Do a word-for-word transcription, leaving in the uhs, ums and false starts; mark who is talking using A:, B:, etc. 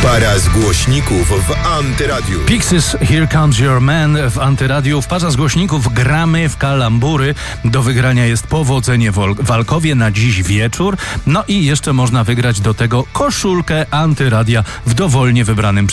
A: Para z głośników w Antyradiu.
B: Pixies, Here Comes Your Man w Antyradiu. W parze z głośników gramy w kalambury. Do wygrania jest powodzenie w Walkowie na dziś wieczór. No i jeszcze można wygrać do tego koszulkę Antyradia w dowolnie wybranym